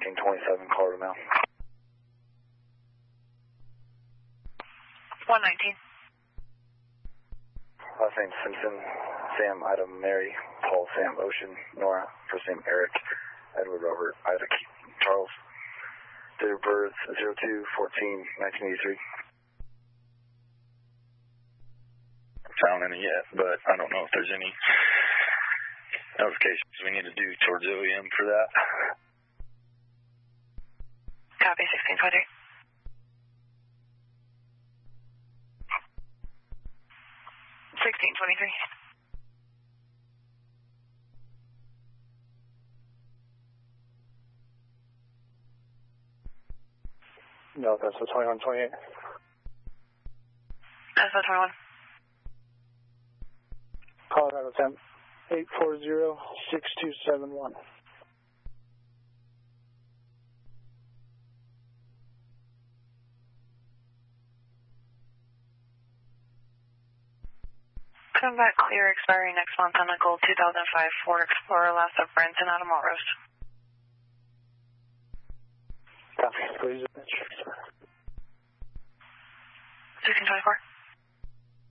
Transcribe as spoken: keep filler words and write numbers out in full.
nineteen twenty-seven, Colorado Mail. one nineteen. Last name Simpson, Sam, Ida, Mary, Paul, Sam, Ocean, Nora, first name Eric, Edward, Robert, Isaac, Charles. Date of birth zero two fourteen nineteen eighty-three. Found any yet, but I don't know if there's any notifications we need to do towards O E M for that. Copy, sixteen twenty-three. sixteen twenty-three. No, that's the twenty-one twenty-eight. That's the twenty-one. Colorado ten, eight four zero six two seven one. Come back clear, expiring next month on a gold two thousand five Ford Explorer, last of Brenton out of Melrose. Copy, please. sixteen twenty-four.